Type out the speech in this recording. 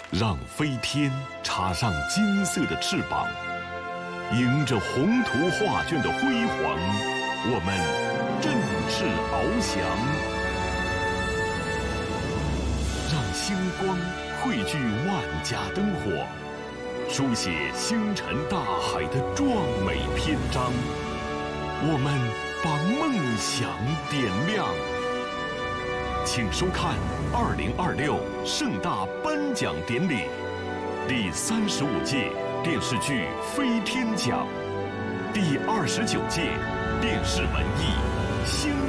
让飞天插上金色的翅膀，迎着宏图画卷的辉煌，我们振翅翱翔。让星光汇聚万家灯火，书写星辰大海的壮美篇章。我们把梦想点亮。请收看2026盛大颁奖典礼，第35届电视剧飞天奖，第29届电视文艺星